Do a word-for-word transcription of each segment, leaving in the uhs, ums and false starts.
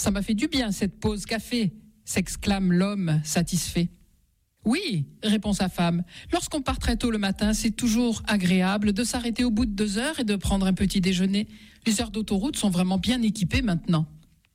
ça m'a fait du bien cette pause café, s'exclame l'homme satisfait. Oui, répond sa femme, lorsqu'on part très tôt le matin, c'est toujours agréable de s'arrêter au bout de deux heures et de prendre un petit déjeuner. Les heures d'autoroute sont vraiment bien équipées maintenant.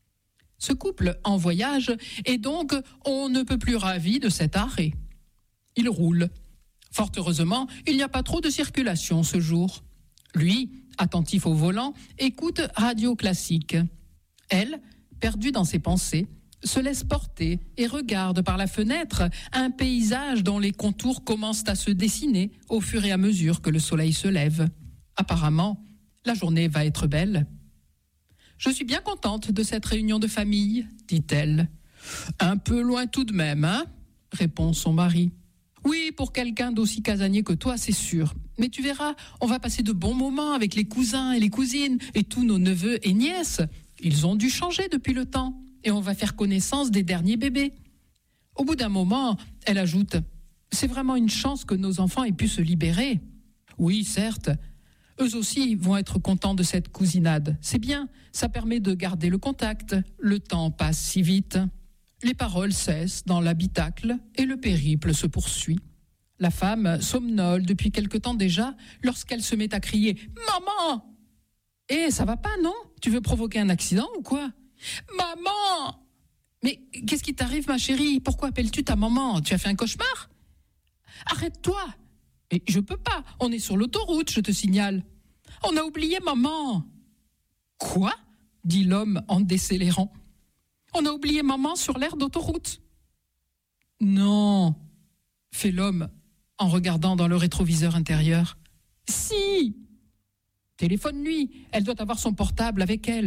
Ce couple en voyage est donc on ne peut plus ravi de cet arrêt. Il roule. Fort heureusement, il n'y a pas trop de circulation ce jour. Lui, attentif au volant, écoute radio classique. Elle, perdue dans ses pensées, se laisse porter et regarde par la fenêtre un paysage dont les contours commencent à se dessiner au fur et à mesure que le soleil se lève. Apparemment, la journée va être belle. « Je suis bien contente de cette réunion de famille, dit-elle. »« Un peu loin tout de même, hein ?» répond son mari. « Oui, pour quelqu'un d'aussi casanier que toi, c'est sûr. Mais tu verras, on va passer de bons moments avec les cousins et les cousines et tous nos neveux et nièces. Ils ont dû changer depuis le temps. Et on va faire connaissance des derniers bébés. » Au bout d'un moment, elle ajoute « C'est vraiment une chance que nos enfants aient pu se libérer. » Oui, certes, eux aussi vont être contents de cette cousinade. C'est bien, ça permet de garder le contact. Le temps passe si vite. Les paroles cessent dans l'habitacle et le périple se poursuit. La femme somnole depuis quelque temps déjà lorsqu'elle se met à crier « Maman !»« Eh, ça va pas, non ? Tu veux provoquer un accident ou quoi ? » « Maman !»« Mais qu'est-ce qui t'arrive, ma chérie ? Pourquoi appelles-tu ta maman ? Tu as fait un cauchemar ? » ?»« Arrête-toi !»« Mais je peux pas, on est sur l'autoroute, je te signale. »« On a oublié maman !»« Quoi ?» dit l'homme en décélérant. « On a oublié maman sur l'aire d'autoroute. »« Non !» fait l'homme en regardant dans le rétroviseur intérieur. « Si !»« Téléphone-lui, elle doit avoir son portable avec elle. »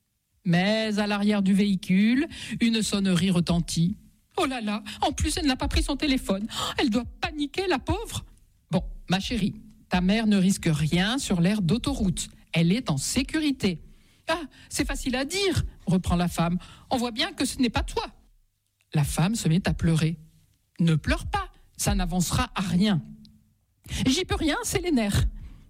Mais à l'arrière du véhicule, une sonnerie retentit. Oh là là, en plus elle n'a pas pris son téléphone. Elle doit paniquer, la pauvre. Bon, ma chérie, ta mère ne risque rien sur l'aire d'autoroute. Elle est en sécurité. Ah, c'est facile à dire, reprend la femme. On voit bien que ce n'est pas toi. La femme se met à pleurer. Ne pleure pas, ça n'avancera à rien. J'y peux rien, c'est les nerfs.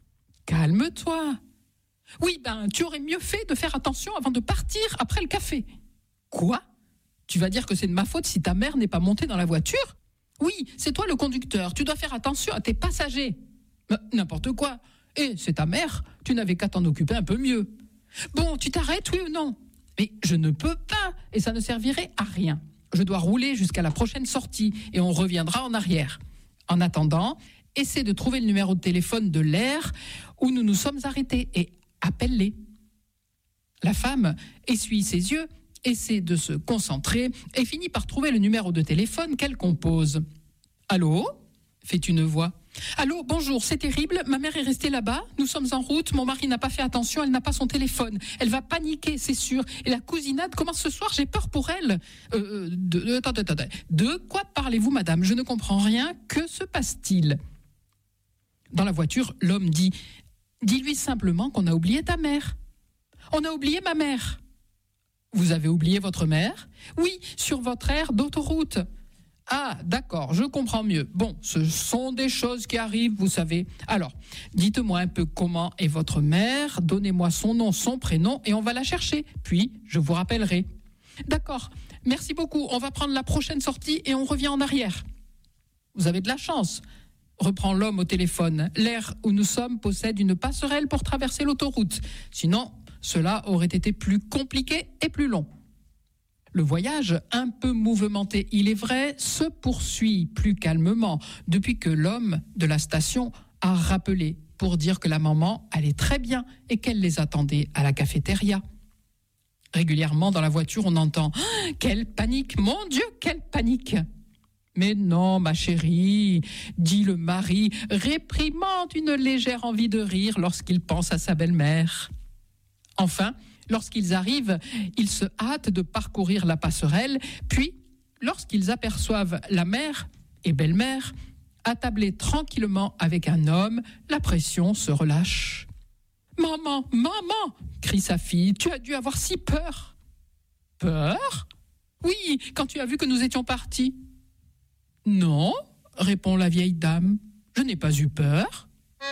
Calme-toi. Oui, ben, tu aurais mieux fait de faire attention avant de partir après le café. Quoi ? Tu vas dire que c'est de ma faute si ta mère n'est pas montée dans la voiture ? Oui, c'est toi le conducteur, tu dois faire attention à tes passagers. Mais n'importe quoi. Eh, c'est ta mère, tu n'avais qu'à t'en occuper un peu mieux. Bon, tu t'arrêtes, oui ou non ? Mais je ne peux pas, et ça ne servirait à rien. Je dois rouler jusqu'à la prochaine sortie, et on reviendra en arrière. En attendant, essaie de trouver le numéro de téléphone de l'aire où nous nous sommes arrêtés, et appelle-les. La femme essuie ses yeux, essaie de se concentrer et finit par trouver le numéro de téléphone qu'elle compose. « Allô ?» fait une voix. « Allô, bonjour, c'est terrible, ma mère est restée là-bas, nous sommes en route, mon mari n'a pas fait attention, elle n'a pas son téléphone. Elle va paniquer, c'est sûr, et la cousinade commence ce soir, j'ai peur pour elle. Euh, de, de, attendez, attendez. De quoi parlez-vous, madame ? Je ne comprends rien, que se passe-t-il ?» Dans la voiture, l'homme dit « Dis-lui simplement qu'on a oublié ta mère. »« On a oublié ma mère. »« Vous avez oublié votre mère ? » ?»« Oui, sur votre aire d'autoroute. »« Ah, d'accord, je comprends mieux. Bon, ce sont des choses qui arrivent, vous savez. Alors, dites-moi un peu comment est votre mère, donnez-moi son nom, son prénom, et on va la chercher. Puis, je vous rappellerai. »« D'accord, merci beaucoup, on va prendre la prochaine sortie et on revient en arrière. »« Vous avez de la chance. » Reprend l'homme au téléphone. L'aire où nous sommes possède une passerelle pour traverser l'autoroute. Sinon, cela aurait été plus compliqué et plus long. Le voyage, un peu mouvementé, il est vrai, se poursuit plus calmement depuis que l'homme de la station a rappelé pour dire que la maman allait très bien et qu'elle les attendait à la cafétéria. Régulièrement dans la voiture, on entend ah, « Quelle panique, mon Dieu, quelle panique !» Mais non, ma chérie, dit le mari, réprimant une légère envie de rire lorsqu'il pense à sa belle-mère. Enfin, lorsqu'ils arrivent, ils se hâtent de parcourir la passerelle, puis, lorsqu'ils aperçoivent la mère et belle-mère, attablées tranquillement avec un homme, la pression se relâche. « Maman, maman !» crie sa fille, « tu as dû avoir si peur !»« Peur ? Oui, quand tu as vu que nous étions partis. »« Non, répond la vieille dame, je n'ai pas eu peur.